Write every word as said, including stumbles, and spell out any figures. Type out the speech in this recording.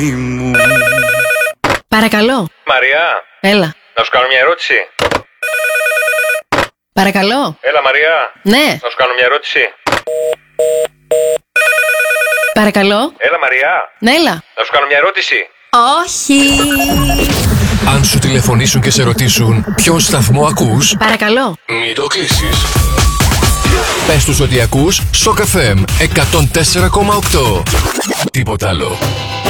Παρακαλώ. Μαριά. Έλα. Να σου κάνω μια ερώτηση. Παρακαλώ. Έλα Μαριά. Ναι. Να σου κάνω μια ερώτηση. Παρακαλώ. Έλα Μαριά. Ναι, έλα. Να σου κάνω μια ερώτηση. Όχι. Αν σου τηλεφωνήσουν και σε ρωτήσουν ποιον σταθμό ακούς, Παρακαλώ. μην το κλείσεις. Πες τους ότι ακούς Σοκ εφ εμ εκατόν τέσσερα κόμμα οκτώ. Τίποτα άλλο.